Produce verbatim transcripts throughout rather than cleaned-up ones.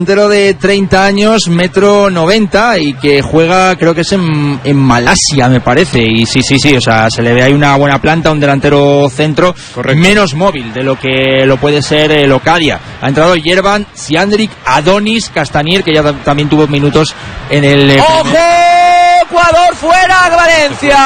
Delantero de treinta años, metro noventa, y que juega, creo que es en, en Malasia, me parece. Y sí, sí, sí, o sea, se le ve ahí una buena planta, un delantero centro. Correcto. Menos móvil de lo que lo puede ser el Ocadia. Ha entrado Yerban, Siandrik, Adonis, Castanier, que ya t- también tuvo minutos en el... Eh, ¡Ojo! Ecuador fuera, Valencia.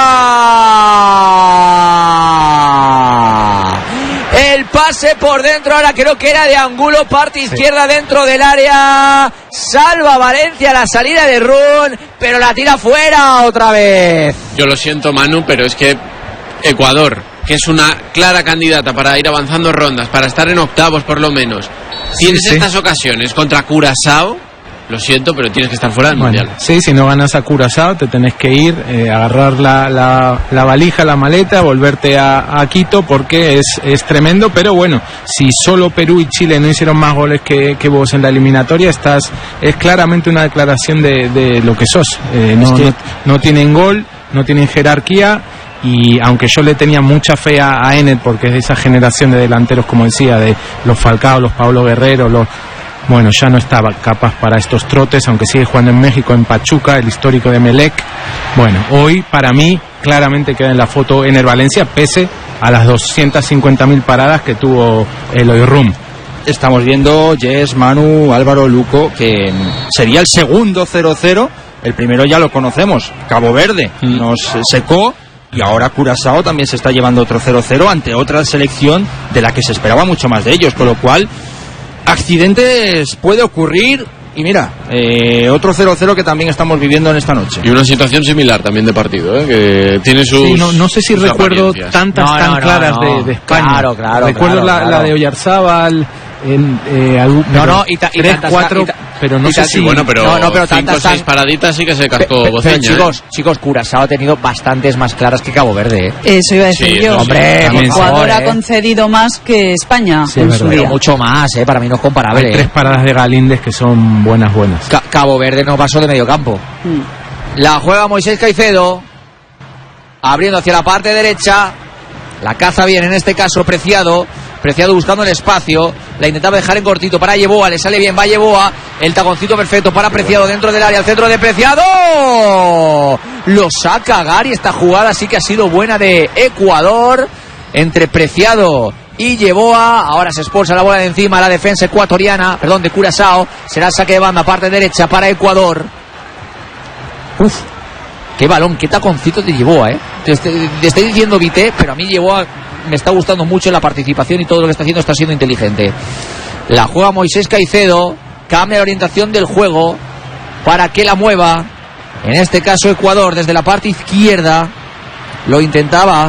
El pase por dentro, ahora creo que era de Angulo, parte izquierda sí. Dentro del área. Salva Valencia la salida de Run, pero la tira fuera otra vez. Yo lo siento, Manu, pero es que Ecuador, que es una clara candidata para ir avanzando rondas, para estar en octavos por lo menos, tienes sí, sí. estas ocasiones contra Curazao. Lo siento, pero tienes que estar fuera del bueno, Mundial. Sí, si no ganas a Curazao, te tenés que ir, eh, agarrar la, la, la valija, la maleta, volverte a, a Quito, porque es, es tremendo. Pero bueno, si solo Perú y Chile no hicieron más goles que, que vos en la eliminatoria, estás es claramente una declaración de, de lo que sos. Eh, no, es que... no, no tienen gol, no tienen jerarquía. Y aunque yo le tenía mucha fe a, a Enet, porque es de esa generación de delanteros, como decía, de los Falcao, los Pablo Guerrero, los... Bueno, ya no estaba capaz para estos trotes, aunque sigue jugando en México, en Pachuca, el histórico de Melec. Bueno, hoy para mí claramente queda en la foto Ener Valencia, pese a las doscientas cincuenta mil paradas que tuvo el Oyrum. Estamos viendo, Jess, Manu, Álvaro, Luco, que sería el segundo cero cero. El primero ya lo conocemos, Cabo Verde, mm. nos secó. Y ahora Curazao también se está llevando otro cero cero ante otra selección de la que se esperaba mucho más de ellos, con lo cual... accidentes puede ocurrir. Y mira, eh, otro cero cero que también estamos viviendo en esta noche. Y una situación similar también de partido, ¿eh? Que tiene sus... Sí, no, no sé si recuerdo tantas no, tan no, claras no, no. De, de España. Claro, claro. Recuerdo claro, la, claro. la de Oyarzábal, en, eh, algún, no, no, y, ta, y tres, tantas, cuatro, y ta, pero no y sé ta, si... Bueno, pero, no, no, pero cinco o seis paraditas sí que se cascó pe, pe, Boceña. Pero chicos, ¿eh? chicos, Curazao ha tenido bastantes más claras que Cabo Verde, ¿eh? Eso iba a decir sí, yo. Hombre, Ecuador favor, ha ¿eh? concedido más que España sí, en es su verdad. día. Mucho más, ¿eh? Para mí no es comparable. Hay tres ¿eh? paradas de Galíndez que son buenas, buenas. Ca- Cabo Verde no pasó de medio campo. Mm. La juega Moisés Caicedo, abriendo hacia la parte derecha. La caza bien, en este caso Preciado. Preciado buscando el espacio, la intentaba dejar en cortito para Yeboa, le sale bien, va Yeboa, el taconcito perfecto para Preciado dentro del área, al centro de Preciado, lo saca Gary. Esta jugada sí que ha sido buena de Ecuador, entre Preciado y Yeboa. Ahora se expulsa la bola de encima, la defensa ecuatoriana, perdón, de Curazao, será saque de banda, parte derecha para Ecuador. Uf, qué balón, qué taconcito de Yeboa, eh. Te estoy, te estoy diciendo Vité, pero a mí Yeboa me está gustando mucho la participación y todo lo que está haciendo está siendo inteligente. La juega Moisés Caicedo, cambia la orientación del juego para que la mueva. En este caso Ecuador desde la parte izquierda lo intentaba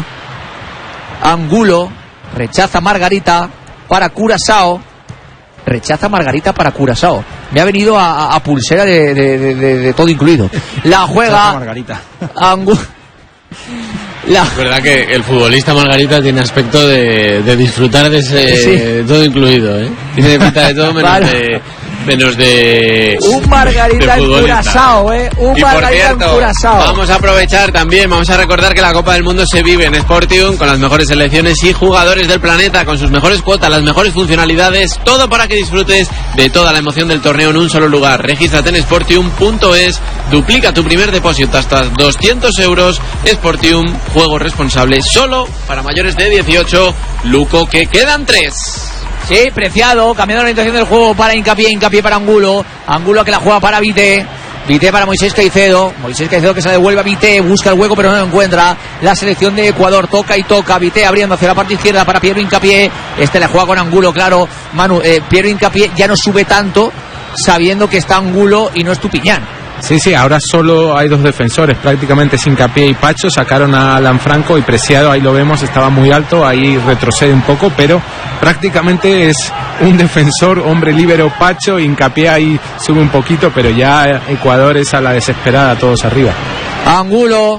Angulo, rechaza Margarita para Curazao, rechaza Margarita para Curazao. Me ha venido a, a pulsera de, de, de, de, de todo incluido. La juega Margarita. Angulo. La... Es verdad que el futbolista Margarita tiene aspecto de, de disfrutar de ese sí. todo incluido, ¿eh? Tiene pinta de todo menos vale. de menos de un Margarita en Curazao, ¿eh? Un y Margarita por cierto, en Curazao. Vamos a aprovechar también, vamos a recordar que la Copa del Mundo se vive en Sportium con las mejores selecciones y jugadores del planeta, con sus mejores cuotas, las mejores funcionalidades, todo para que disfrutes de toda la emoción del torneo en un solo lugar. Regístrate en sportium punto es, duplica tu primer depósito hasta doscientos euros. Sportium, juego responsable, solo para mayores de dieciocho. Luco, que quedan tres. Sí, Preciado, cambiando la orientación del juego para Hincapié, Hincapié para Angulo, Angulo que la juega para Vité, Vité para Moisés Caicedo, Moisés Caicedo que se la devuelve a Vité, busca el hueco pero no lo encuentra, la selección de Ecuador toca y toca, Vité abriendo hacia la parte izquierda para Piero Hincapié, este la juega con Angulo, claro, Manu, eh, Piero Hincapié ya no sube tanto sabiendo que está Angulo y no es Tupiñán. Sí, sí, ahora solo hay dos defensores, prácticamente es Hincapié y Pacho, sacaron a Lanfranco y Preciado, ahí lo vemos, estaba muy alto, ahí retrocede un poco, pero prácticamente es un defensor, hombre líbero Pacho, Hincapié ahí sube un poquito, pero ya Ecuador es a la desesperada, todos arriba. Angulo,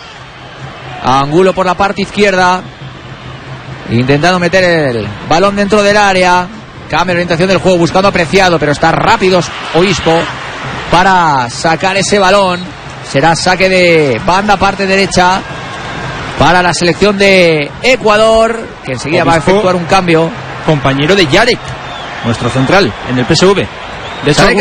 Angulo por la parte izquierda, intentando meter el balón dentro del área, cambia la orientación del juego, buscando a Preciado, pero está rápido Obispo para sacar ese balón. Será saque de banda, parte derecha para la selección de Ecuador, que enseguida Obispo va a efectuar un cambio. Compañero de Yarek, nuestro central, en el P S V. De hecho, alguna